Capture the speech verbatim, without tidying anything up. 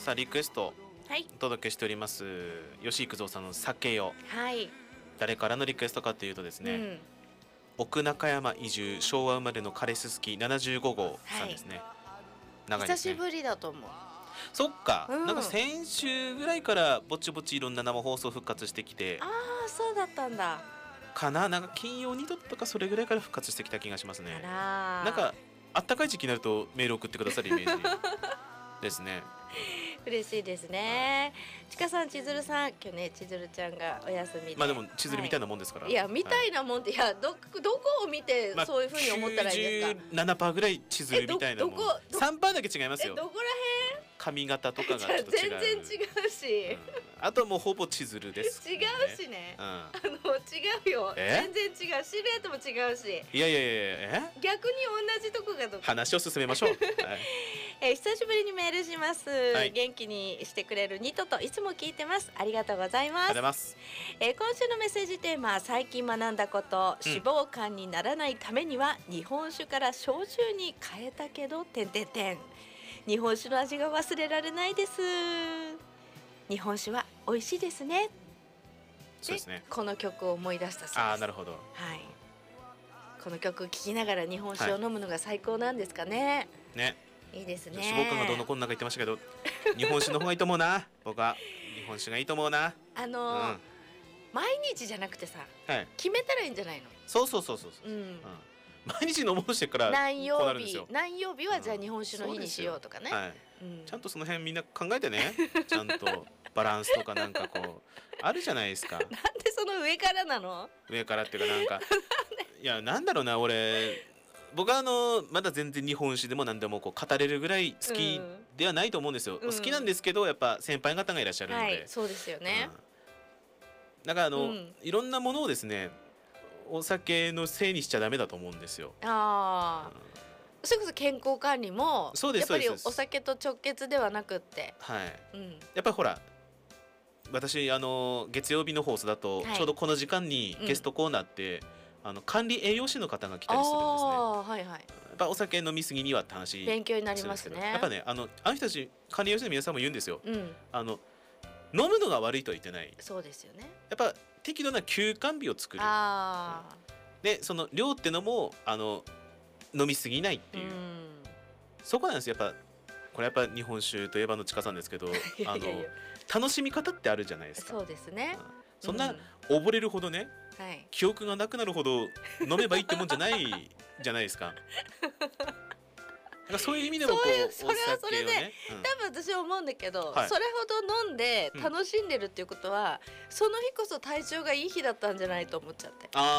さあリクエストはいお届けしております吉幾三さんの酒よ。 はい誰からのリクエストかというとですね、 うん、 奥中山移住昭和生まれのカレス好きななじゅうご号さんですね、長いですね。 久しぶりだと思う。 そっか、 うんなんか先週ぐらいからぼちぼちいろんな生放送復活してきてああそうだったんだ。 かな、なんか金曜に度とかそれぐらいから復活してきた気がしますね。 あらなんかあったかい時期になるとメール送ってくださるイメージですね。 嬉しいですね。ちかさん、千鶴さん、今日ね千鶴ちゃんがお休みで、 まあでも千鶴みたいなもんですから、 はい、いやみたいなもんって、いやどどこを見てまあそういう風に思ったらいいですか。 きゅうじゅうななパーセント ぐらい千鶴みたいなもん。 えどどこどさんパーセント だけ違いますよ。 えどこら髪型とかがちょ辺っと違う。 全然違うし、 うんあとはもうほぼ千鶴です、 違うしね、 うん、 あの違うよ、 え全然違う、シルエットも違うし、 いやいやいやえ逆に同じとこがどこ話を進めましょう、はいえー久しぶりにメールします、 い元気にしてくれるニトといつも聞いてます。ありがとうございます。 ありがとうございます。 えー今週のメッセージテーマ、最近学んだこと、 うん脂肪肝にならないためには日本酒から焼酎に変えたけどてんてんてん日本酒の味が忘れられないです。日本酒は美味しいですね。 そうですね。 この曲を思い出したそうです。 ああなるほど。 はい、この曲聴きながら日本酒を飲むのが最高なんですかね、 ね、 い、いですね。 脂肪肝がどんどんこんなか言ってましたけど日本酒の方がいいと思うな僕は。日本酒がいいと思うな。 あのーうん毎日じゃなくてさ、 はい、 決めたらいいんじゃないの。 そうそうそうそうそう、 うんうん毎日飲もうしてから何曜日こうなるんですよ。 何曜日はじゃあうん日本酒の日にしようとかね、 はい、 うんちゃんとその辺みんな考えてねちゃんとバランスとかなんかこうあるじゃないですか。 なんでその上からなの。 上からっていうかなんかいやなんだろうな、俺僕はあのまだ全然日本酒でも何でもこう語れるぐらい好きではないと思うんですよ、 うん好きなんですけどやっぱ先輩方がいらっしゃるので、 はいそうですよね、 うんだからあの、 うんいろんなものをですねお酒のせいにしちゃダメだと思うんですよ。 ああ、それこそ健康管理もそうですやっぱりそうですお酒と直結ではなくって、 はいうん、 やっぱりほら私あの月曜日の放送だと、 はいちょうどこの時間にゲストコーナーって、うん、あの管理栄養士の方が来たりするんですね。 ああはいはい、 やっぱお酒飲みすぎにはって話勉強になりますするんですけどね。 やっぱねあのあの人たち管理栄養士の皆さんも言うんですよ。 うんあの飲むのが悪いとは言ってない。 そうですよね。 やっぱ適度な休肝日を作る。 ああ、 でその量ってのもあの飲みすぎないっていう、 ん、 そこなんですよ。やっぱこれやっぱ日本酒といえばのちかさんですけどいやいやいやあの楽しみ方ってあるじゃないですか。 そうですね、 うんそんな、 うん溺れるほどねはい記憶がなくなるほど飲めばいいってもんじゃないじゃないですか。だからそういう意味でもこうそういうそれはおそれで酒をね、うん多分私は思うんだけど、 はいそれほど飲んで楽しんでるっていうことは、その日こそ体調がいい日だったんじゃないと思っちゃって。 あー